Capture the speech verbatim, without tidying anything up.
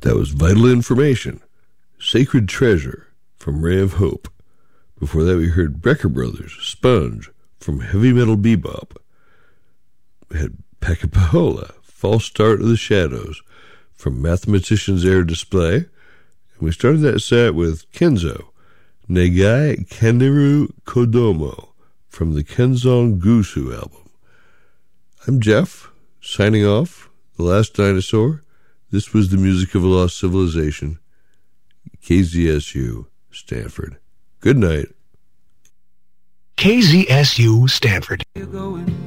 That was Vital Information, Sacred Treasure from Ray of Hope. Before that, we heard Brecker Brothers, Sponge from Heavy Metal Bebop. We had Pacapahola, False Start of the Shadows from Mathematician's Air Display. And we started that set with Kenzo, Negai Kaneru Kodomo from the Kenzon Gusu album. I'm Jeff, signing off, The Last Dinosaur. This was the music of a lost civilization. K Z S U, Stanford. Good night. K Z S U, Stanford.